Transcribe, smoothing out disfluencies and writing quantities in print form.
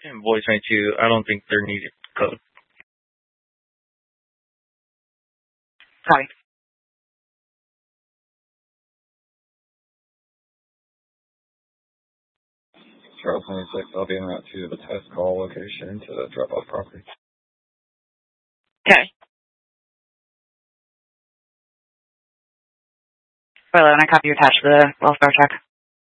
And voice 92, I don't think they're needed code. Sorry. Charles 96, I'll be en route to the test call location to drop off property. Okay. Well, and I copy your attached to the welfare check.